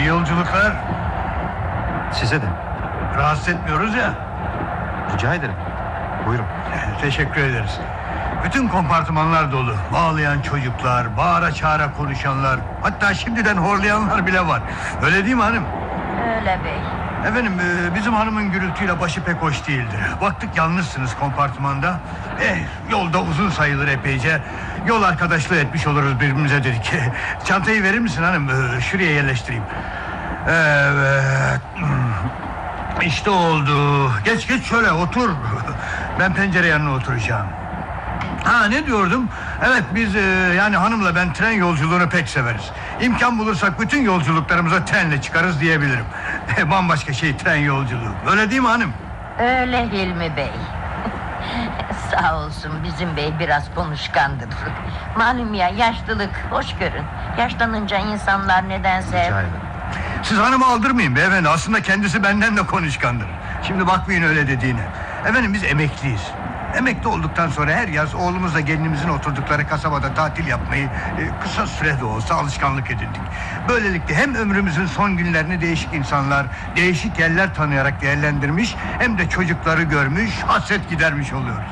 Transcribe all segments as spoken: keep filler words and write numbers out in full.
İyi yolculuklar. Size de. Rahatsız etmiyoruz ya. Rica ederim. Buyurun. Teşekkür ederiz. Bütün kompartımanlar dolu. Bağlayan çocuklar, bağıra çağıra konuşanlar, hatta şimdiden horlayanlar bile var. Öyle değil mi hanım? Öyle bey. Efendim e, bizim hanımın gürültüyle başı pek hoş değildir. Baktık yalnızsınız kompartımanda. Eh, yolda uzun sayılır epeyce. Yol arkadaşlığı etmiş oluruz birbirimize dedik. Çantayı verir misin hanım? E, şuraya yerleştireyim. Evet. İşte oldu. Geç geç şöyle otur. Ben pencere yanına oturacağım. Ha, ne diyordum? Evet, biz e, yani hanımla ben tren yolculuğunu pek severiz. İmkan bulursak bütün yolculuklarımıza trenle çıkarız diyebilirim. Bambaşka şey tren yolculuğu. Öyle değil mi hanım? Öyle Hilmi Bey. Sağ olsun bizim bey biraz konuşkandır. Malum ya, yaşlılık hoş görün. Yaşlanınca insanlar nedense... Rica ederim. Siz hanımı aldırmayın beyefendi. Aslında kendisi benden de konuşkandır. Şimdi bakmayın öyle dediğine. Efendim biz emekliyiz. Emekli olduktan sonra her yaz oğlumuzla gelinimizin oturdukları kasabada tatil yapmayı e, kısa sürede olsa alışkanlık edindik. Böylelikle hem ömrümüzün son günlerini değişik insanlar, değişik yerler tanıyarak değerlendirmiş, hem de çocukları görmüş, hasret gidermiş oluyoruz.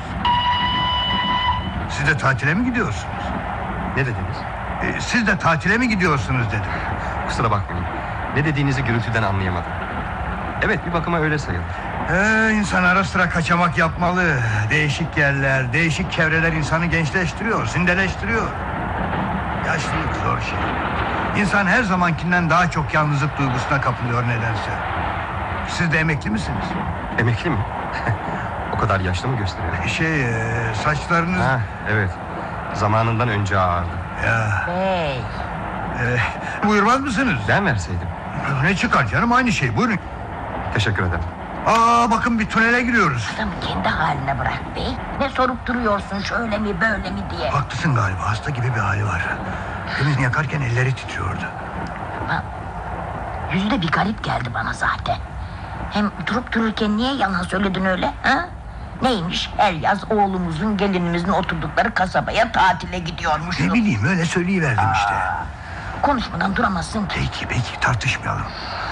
Siz de tatile mi gidiyorsunuz? Ne dediniz? E, siz de tatile mi gidiyorsunuz dedim. Kusura bakmayın. Ne dediğinizi gürültüden anlayamadım. Evet, bir bakıma öyle sayılır. Ee, insan ara sıra kaçamak yapmalı. Değişik yerler, değişik çevreler insanı gençleştiriyor, zindeleştiriyor. Yaşlılık zor şey. İnsan her zamankinden daha çok yalnızlık duygusuna kapılıyor nedense. Siz de emekli misiniz? Emekli mi? O kadar yaşlı mı gösteriyor? Şey, e, saçlarınız... Ha, evet. Zamanından önce ağardı. Ya, Bey. e, buyurmaz mısınız? Ben verseydim. Ne çıkar canım, aynı şey, buyurun. Teşekkür ederim. Aa, bakın bir tünele giriyoruz. Adamı kendi haline bırak bey. Ne sorup duruyorsun şöyle mi böyle mi diye. Haklısın galiba, hasta gibi bir hali var. Demin yakarken elleri titriyordu. Ha, yüzü de bir garip geldi bana zaten. Hem durup dururken niye yalan söyledin öyle ha? Neymiş, her yaz oğlumuzun gelinimizin oturdukları kasabaya tatile gidiyormuş. Ne bileyim, öyle söyleyiverdim işte. Konuşmadan duramazsın ki. Peki peki, tartışmayalım.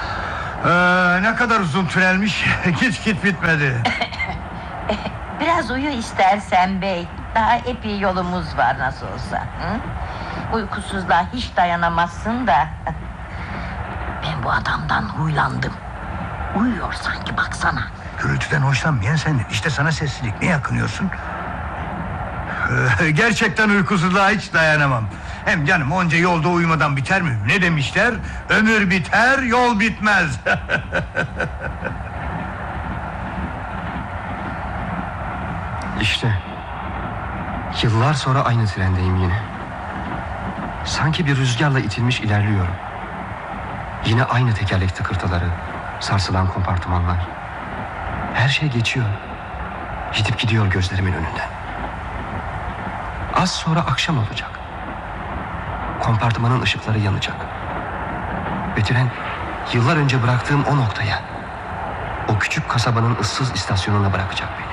Ee, ne kadar uzun tünelmiş. Git git bitmedi. Biraz uyu istersen bey. Daha epey yolumuz var nasıl olsa. Hı? Uykusuzluğa hiç dayanamazsın da. Ben bu adamdan huylandım. Uyuyor sanki, baksana. Gürültüden hoşlanmayan sendin. İşte sana sessizlik. Ne yakınıyorsun? Ee, gerçekten uykusuzluğa hiç dayanamam. Hem canım, onca yolda uyumadan biter mi? Ne demişler? Ömür biter, yol bitmez. İşte yıllar sonra aynı trendeyim yine. Sanki bir rüzgarla itilmiş ilerliyorum. Yine aynı tekerlek tıkırtıları, sarsılan kompartımanlar. Her şey geçiyor. Gidip gidiyor gözlerimin önünden. Az sonra akşam olacak. Kompartımanın ışıkları yanacak. Ve tren yıllar önce bıraktığım o noktaya, o küçük kasabanın ıssız istasyonuna bırakacak beni.